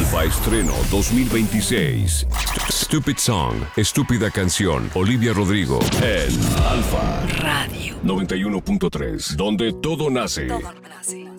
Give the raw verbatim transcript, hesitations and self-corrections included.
Alfa Estreno dos mil veintiséis. Stupid Song, Estúpida Canción, Olivia Rodrigo, en Alfa Radio noventa y uno punto tres, donde todo nace. Todo nace.